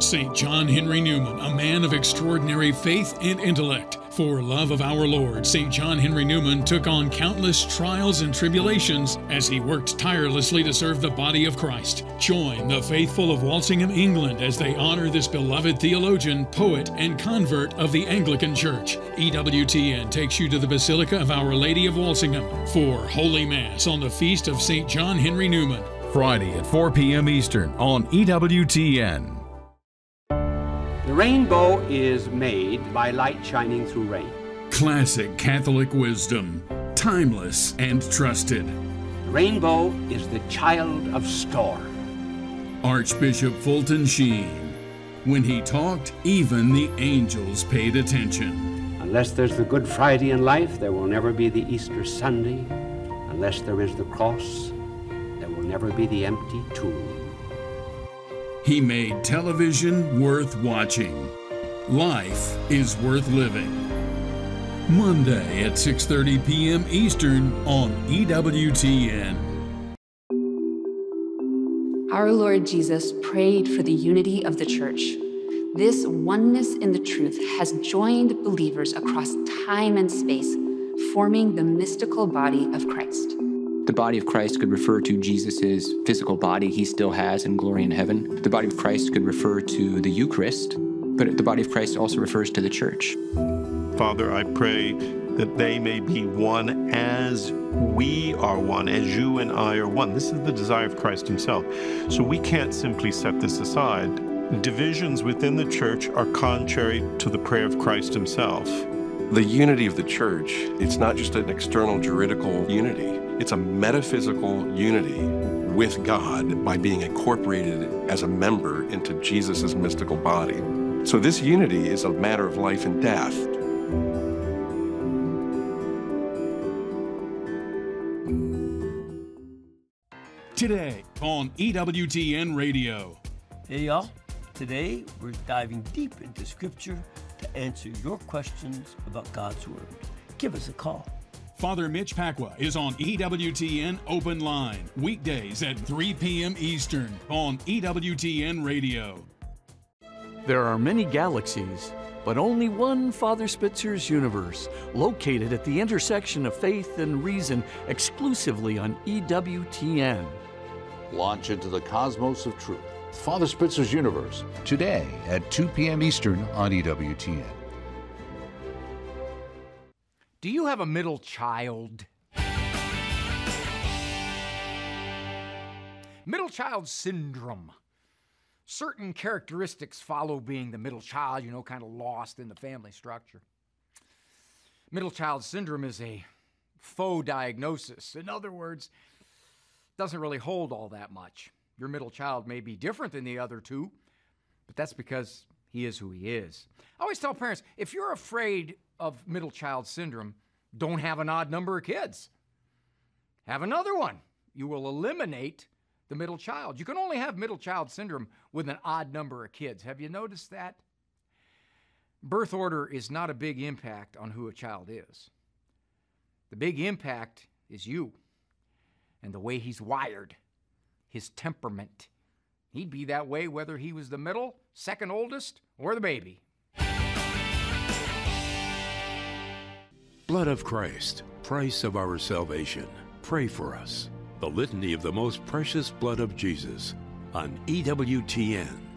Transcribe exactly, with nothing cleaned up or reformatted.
Saint John Henry Newman, a man of extraordinary faith and intellect. For love of our Lord, Saint John Henry Newman took on countless trials and tribulations as he worked tirelessly to serve the body of Christ. Join the faithful of Walsingham, England, as they honor this beloved theologian, poet, and convert of the Anglican Church. E W T N takes you to the Basilica of Our Lady of Walsingham for Holy Mass on the feast of Saint John Henry Newman. Friday at four p.m. Eastern on E W T N. The rainbow is made by light shining through rain. Classic Catholic wisdom, timeless and trusted. The rainbow is the child of storm. Archbishop Fulton Sheen. When he talked, even the angels paid attention. Unless there's the Good Friday in life, there will never be the Easter Sunday. Unless there is the cross, there will never be the empty tomb. He made television worth watching. Life is worth living. Monday at six thirty p.m. Eastern on E W T N. Our Lord Jesus prayed for the unity of the church. This oneness in the truth has joined believers across time and space, forming the mystical body of Christ. The body of Christ could refer to Jesus' physical body he still has in glory in heaven. The body of Christ could refer to the Eucharist, but the body of Christ also refers to the church. Father, I pray that they may be one as we are one, as you and I are one. This is the desire of Christ himself. So we can't simply set this aside. Divisions within the church are contrary to the prayer of Christ himself. The unity of the church, it's not just an external juridical unity. It's a metaphysical unity with God by being incorporated as a member into Jesus' mystical body. So this unity is a matter of life and death. Today on E W T N Radio. Hey y'all, today we're diving deep into Scripture to answer your questions about God's Word. Give us a call. Father Mitch Pacwa is on E W T N Open Line, weekdays at three p.m. Eastern on E W T N Radio. There are many galaxies, but only one Father Spitzer's universe, located at the intersection of faith and reason, exclusively on E W T N. Launch into the cosmos of truth. Father Spitzer's Universe, today at two p.m. Eastern on E W T N. Do you have a middle child? Middle child syndrome. Certain characteristics follow being the middle child, you know, kind of lost in the family structure. Middle child syndrome is a faux diagnosis. In other words, doesn't really hold all that much. Your middle child may be different than the other two, but that's because he is who he is. I always tell parents, if you're afraid of middle child syndrome, don't have an odd number of kids. Have another one. You will eliminate the middle child. You can only have middle child syndrome with an odd number of kids. Have you noticed that? Birth order is not a big impact on who a child is. The big impact is you and the way he's wired, his temperament. He'd be that way whether he was the middle, second oldest, or the baby. Blood of Christ, price of our salvation. Pray for us. The Litany of the Most Precious Blood of Jesus on E W T N.